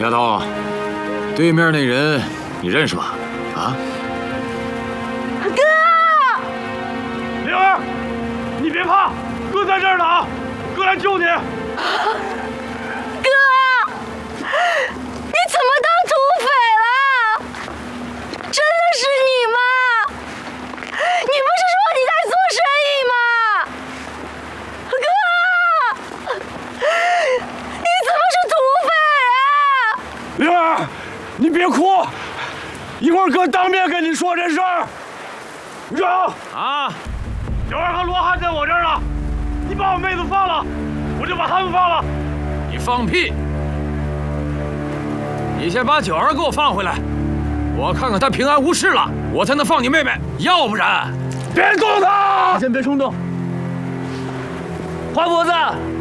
丫头，对面那人你认识吗？啊？ 哥！ 灵儿，你别怕，哥在这儿呢啊！哥来救你。 哥，你怎么当土匪了？真的是你吗？你不是说你在做生意吗？哥，你怎么是土匪啊？ 灵儿，你别哭，一会儿哥当面跟你说这事儿。于成啊！ 小二和罗汉在我这儿呢，你把我妹子放了，我就把他们放了。 你放屁！你先把九儿给我放回来，我看看她平安无事了，我才能放你妹妹，要不然…… 别动他！ 先别冲动，花脖子，